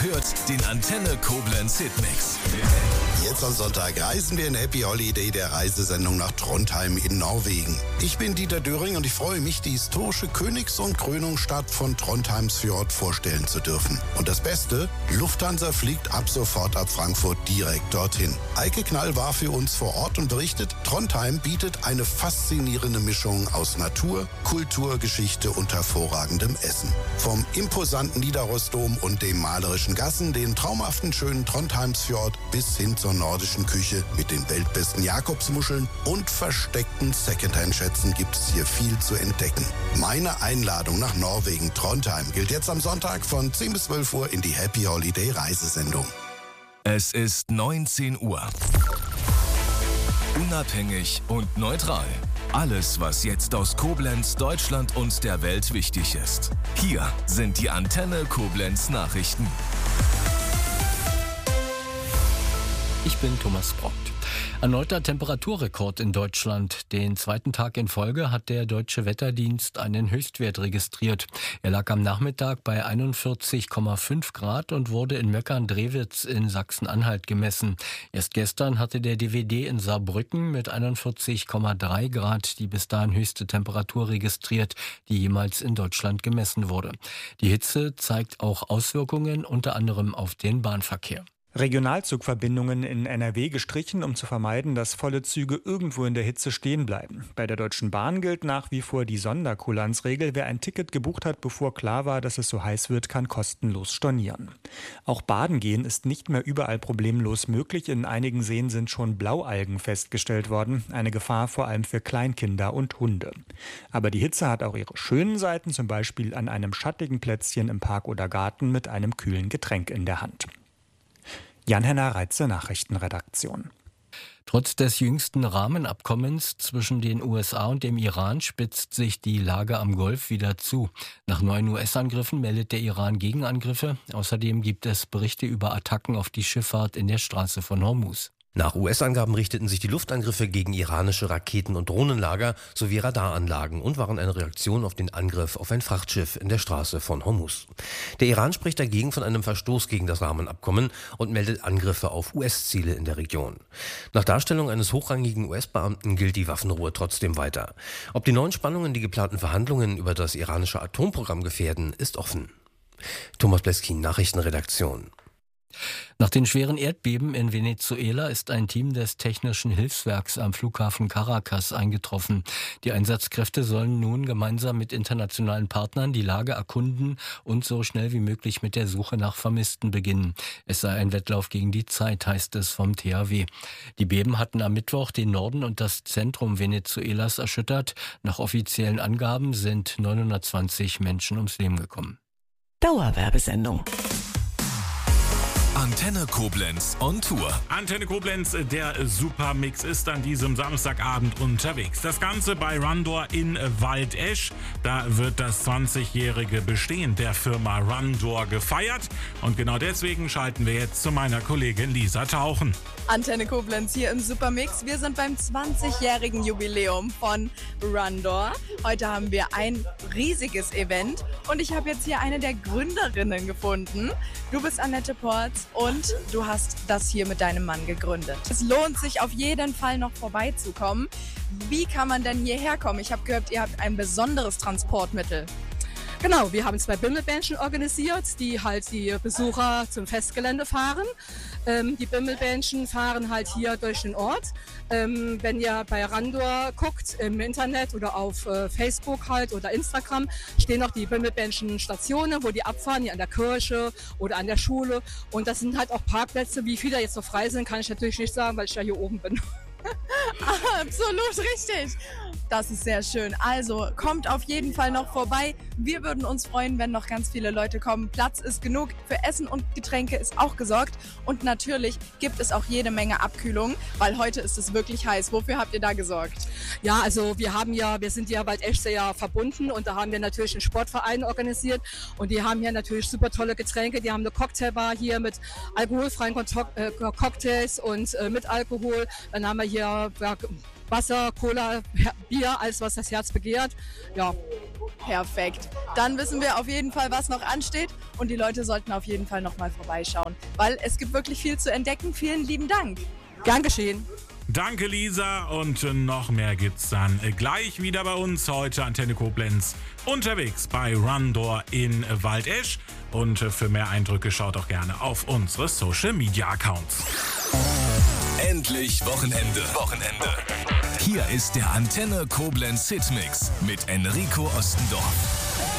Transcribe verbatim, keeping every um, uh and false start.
hört den Antenne Koblenz Hitmix. Jetzt am Sonntag reisen wir in Happy Holiday, der Reisesendung nach Trondheim in Norwegen. Ich bin Dieter Döring und ich freue mich, die historische Königs- und Krönungsstadt von Trondheimsfjord vorstellen zu dürfen. Und das Beste, Lufthansa fliegt ab sofort ab Frankfurt direkt dorthin. Eike Knall war für uns vor Ort und berichtet, Trondheim bietet eine faszinierende Mischung aus Natur, Kultur, Geschichte und hervorragendem Essen. Vom imposanten Nidarosdom und dem malerischen Gassen, den traumhaften schönen Trondheimsfjord bis hin zur nordischen Küche mit den weltbesten Jakobsmuscheln und versteckten Secondhand-Schätzen gibt es hier viel zu entdecken. Meine Einladung nach Norwegen, Trondheim, gilt jetzt am Sonntag von zehn bis zwölf Uhr in die Happy Holiday Reisesendung. Es ist neunzehn Uhr. Unabhängig und neutral. Alles, was jetzt aus Koblenz, Deutschland und der Welt wichtig ist. Hier sind die Antenne Koblenz Nachrichten. Ich bin Thomas Brockt. Erneuter Temperaturrekord in Deutschland. Den zweiten Tag in Folge hat der Deutsche Wetterdienst einen Höchstwert registriert. Er lag am Nachmittag bei einundvierzig Komma fünf Grad und wurde in Möckern-Drewitz in Sachsen-Anhalt gemessen. Erst gestern hatte der D W D in Saarbrücken mit einundvierzig Komma drei Grad die bis dahin höchste Temperatur registriert, die jemals in Deutschland gemessen wurde. Die Hitze zeigt auch Auswirkungen unter anderem auf den Bahnverkehr. Regionalzugverbindungen in N R W gestrichen, um zu vermeiden, dass volle Züge irgendwo in der Hitze stehen bleiben. Bei der Deutschen Bahn gilt nach wie vor die Sonderkulanzregel. Wer ein Ticket gebucht hat, bevor klar war, dass es so heiß wird, kann kostenlos stornieren. Auch Baden gehen ist nicht mehr überall problemlos möglich. In einigen Seen sind schon Blaualgen festgestellt worden. Eine Gefahr vor allem für Kleinkinder und Hunde. Aber die Hitze hat auch ihre schönen Seiten, zum Beispiel an einem schattigen Plätzchen im Park oder Garten mit einem kühlen Getränk in der Hand. Jan-Henner Reitze, Nachrichtenredaktion. Trotz des jüngsten Rahmenabkommens zwischen den U S A und dem Iran spitzt sich die Lage am Golf wieder zu. Nach neuen U S-Angriffen meldet der Iran Gegenangriffe. Außerdem gibt es Berichte über Attacken auf die Schifffahrt in der Straße von Hormuz. Nach U S-Angaben richteten sich die Luftangriffe gegen iranische Raketen- und Drohnenlager sowie Radaranlagen und waren eine Reaktion auf den Angriff auf ein Frachtschiff in der Straße von Hormuz. Der Iran spricht dagegen von einem Verstoß gegen das Rahmenabkommen und meldet Angriffe auf U S-Ziele in der Region. Nach Darstellung eines hochrangigen U S-Beamten gilt die Waffenruhe trotzdem weiter. Ob die neuen Spannungen die geplanten Verhandlungen über das iranische Atomprogramm gefährden, ist offen. Thomas Bleskin, Nachrichtenredaktion. Nach den schweren Erdbeben in Venezuela ist ein Team des Technischen Hilfswerks am Flughafen Caracas eingetroffen. Die Einsatzkräfte sollen nun gemeinsam mit internationalen Partnern die Lage erkunden und so schnell wie möglich mit der Suche nach Vermissten beginnen. Es sei ein Wettlauf gegen die Zeit, heißt es vom T H W. Die Beben hatten am Mittwoch den Norden und das Zentrum Venezuelas erschüttert. Nach offiziellen Angaben sind neunhundertzwanzig Menschen ums Leben gekommen. Dauerwerbesendung. Antenne Koblenz on Tour. Antenne Koblenz, der Supermix ist an diesem Samstagabend unterwegs. Das Ganze bei Rundor in Waldesch. Da wird das zwanzigjährige Bestehen der Firma Rundor gefeiert. Und genau deswegen schalten wir jetzt zu meiner Kollegin Lisa Tauchen. Antenne Koblenz hier im Supermix. Wir sind beim zwanzigjährigen Jubiläum von Rundor. Heute haben wir ein riesiges Event und ich habe jetzt hier eine der Gründerinnen gefunden. Du bist Annette Porz und du hast das hier mit deinem Mann gegründet. Es lohnt sich auf jeden Fall noch vorbeizukommen. Wie kann man denn hierher kommen? Ich habe gehört, ihr habt ein besonderes Transportmittel. Genau, wir haben zwei Bimmelbähnchen organisiert, die halt die Besucher zum Festgelände fahren. Ähm, die Bimmelbähnchen fahren halt hier durch den Ort. Ähm, wenn ihr bei Rundor guckt im Internet oder auf äh, Facebook halt oder Instagram, stehen auch die Bimmelbähnchen Stationen, wo die abfahren, hier an der Kirche oder an der Schule. Und das sind halt auch Parkplätze. Wie viele jetzt noch frei sind, kann ich natürlich nicht sagen, weil ich ja hier oben bin. Absolut richtig. Das ist sehr schön. Also kommt auf jeden Fall noch vorbei. Wir würden uns freuen, wenn noch ganz viele Leute kommen. Platz ist genug. Für Essen und Getränke ist auch gesorgt. Und natürlich gibt es auch jede Menge Abkühlung, weil heute ist es wirklich heiß. Wofür habt ihr da gesorgt? Ja, also wir haben ja, wir sind ja bald echt sehr verbunden und da haben wir natürlich einen Sportverein organisiert und die haben hier natürlich super tolle Getränke. Die haben eine Cocktailbar hier mit alkoholfreien Kontok- äh, Cocktails und äh, mit Alkohol. Dann haben wir hier ja, Wasser, Cola, Bier, alles was das Herz begehrt. Ja. Perfekt. Dann wissen wir auf jeden Fall, was noch ansteht und die Leute sollten auf jeden Fall noch mal vorbeischauen, weil es gibt wirklich viel zu entdecken. Vielen lieben Dank. Gern geschehen. Danke Lisa und noch mehr gibt's dann gleich wieder bei uns. Heute Antenne Koblenz unterwegs bei Rundor in Waldesch. Und für mehr Eindrücke schaut auch gerne auf unsere Social Media Accounts. Endlich Wochenende. Wochenende. Hier ist der Antenne Koblenz Hitmix mit Enrico Ostendorf.